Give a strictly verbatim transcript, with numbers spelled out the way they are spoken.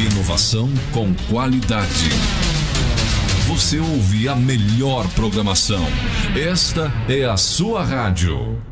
Inovação com qualidade. Você ouve a melhor programação. Esta é a sua rádio.